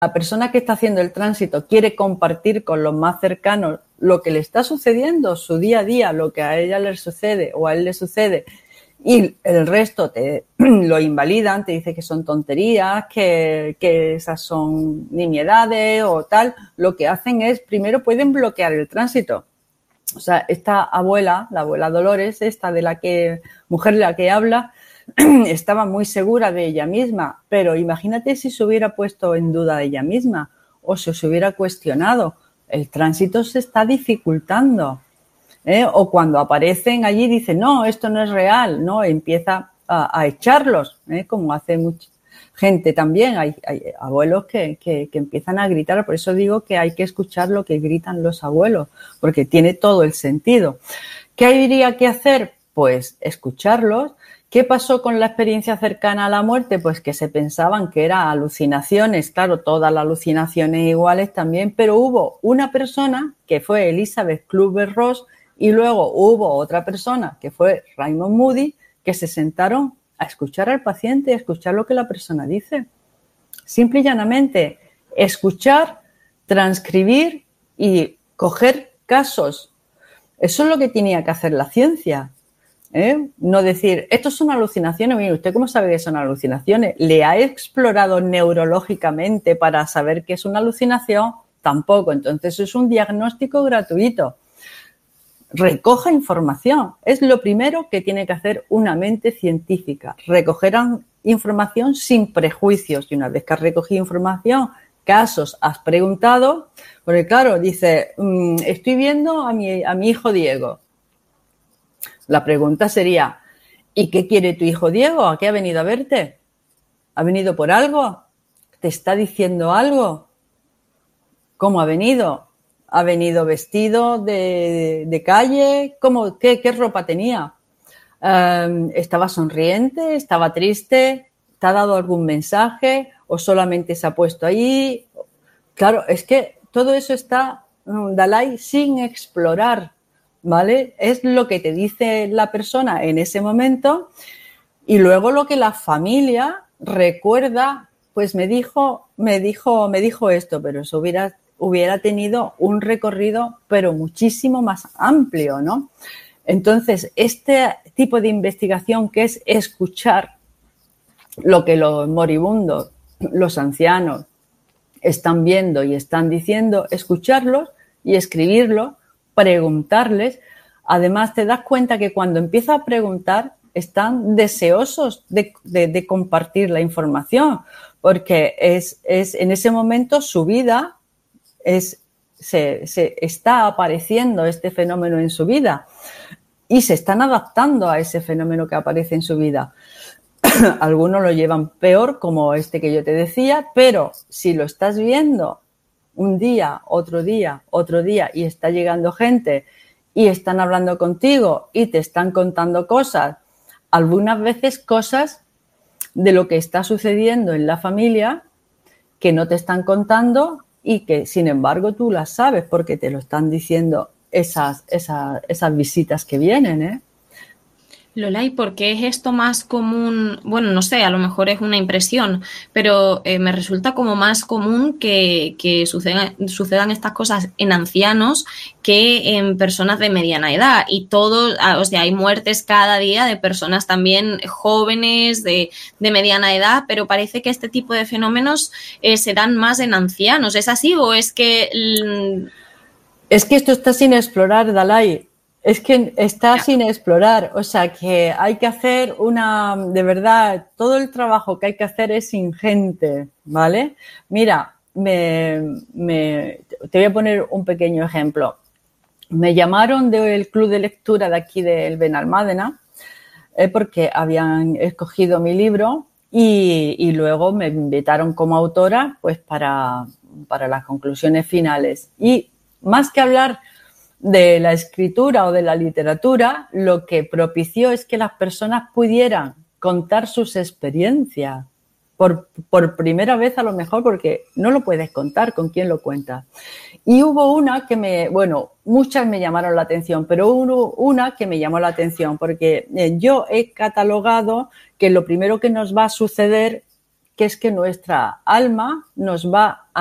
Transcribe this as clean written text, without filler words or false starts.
la persona que está haciendo el tránsito quiere compartir con los más cercanos lo que le está sucediendo, su día a día, lo que a ella le sucede o a él le sucede, y el resto te lo invalidan, te dice que son tonterías, que esas son nimiedades o tal, lo que hacen es, primero pueden bloquear el tránsito. O sea, esta abuela, la abuela Dolores, esta de mujer de la que habla, estaba muy segura de ella misma, pero imagínate si se hubiera puesto en duda de ella misma o se hubiera cuestionado. El tránsito se está dificultando. O cuando aparecen allí dicen, no, esto no es real, ¿no? Empieza a echarlos, como hace mucha gente también. Hay abuelos que empiezan a gritar, por eso digo que hay que escuchar lo que gritan los abuelos, porque tiene todo el sentido. ¿Qué habría que hacer? Pues escucharlos. ¿Qué pasó con la experiencia cercana a la muerte? Pues que se pensaban que eran alucinaciones, claro, todas las alucinaciones iguales también, pero hubo una persona que fue Elizabeth Kübler-Ross y luego hubo otra persona que fue Raymond Moody que se sentaron a escuchar al paciente, a escuchar lo que la persona dice. Simple y llanamente, escuchar, transcribir y coger casos. Eso es lo que tenía que hacer la ciencia. No decir, estos son alucinaciones. Mire, ¿usted cómo sabe que son alucinaciones? ¿Le ha explorado neurológicamente para saber que es una alucinación? Tampoco. Entonces es un diagnóstico gratuito. Recoja información. Es lo primero que tiene que hacer una mente científica. Recoger información sin prejuicios. Y una vez que has recogido información, casos, has preguntado, porque claro, dice, estoy viendo a mi hijo Diego. La pregunta sería, ¿y qué quiere tu hijo Diego? ¿A qué ha venido a verte? ¿Ha venido por algo? ¿Te está diciendo algo? ¿Cómo ha venido? ¿Ha venido vestido de calle? ¿Cómo, qué ropa tenía? ¿Estaba sonriente? ¿Estaba triste? ¿Te ha dado algún mensaje? ¿O solamente se ha puesto ahí? Claro, es que todo eso está, Dalai, sin explorar, ¿vale? Es lo que te dice la persona en ese momento y luego lo que la familia recuerda, pues me dijo esto, pero eso hubiera tenido un recorrido, pero muchísimo más amplio, ¿no? Entonces, este tipo de investigación que es escuchar lo que los moribundos, los ancianos, están viendo y están diciendo, escucharlos y escribirlo, preguntarles. Además, te das cuenta que cuando empiezas a preguntar, están deseosos de compartir la información, porque es en ese momento su vida se está apareciendo este fenómeno en su vida y se están adaptando a ese fenómeno que aparece en su vida. Algunos lo llevan peor, como este que yo te decía, pero si lo estás viendo un día, otro día, y está llegando gente y están hablando contigo y te están contando cosas, algunas veces cosas de lo que está sucediendo en la familia que no te están contando y que, sin embargo, tú las sabes porque te lo están diciendo esas visitas que vienen, ¿eh? Lola, ¿y por qué es esto más común? Bueno, no sé, a lo mejor es una impresión, pero me resulta como más común que sucedan estas cosas en ancianos que en personas de mediana edad. Y todo, o sea, hay muertes cada día de personas también jóvenes, de mediana edad, pero parece que este tipo de fenómenos se dan más en ancianos. ¿Es así o es que...? Es que esto está sin explorar, Dalai. Es que está sin explorar, o sea que hay que hacer de verdad, todo el trabajo que hay que hacer es ingente, ¿vale? Mira, te voy a poner un pequeño ejemplo. Me llamaron del club de lectura de aquí del Benalmádena porque habían escogido mi libro y luego me invitaron como autora pues para las conclusiones finales. Y más que hablar de la escritura o de la literatura, lo que propició es que las personas pudieran contar sus experiencias por primera vez, a lo mejor, porque no lo puedes contar, ¿con quién lo cuentas? Y hubo una que muchas me llamaron la atención, pero hubo una que me llamó la atención porque yo he catalogado que lo primero que nos va a suceder que es que nuestra alma nos va